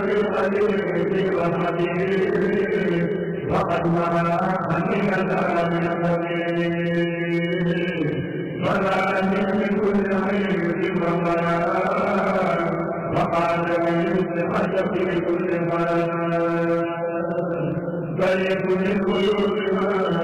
بالخليل والحبيب وقد مرى حقيقة من السبيل ضلعني من كل عيب وضلال وقال بالصحة في كل مرض بل يكن القلوب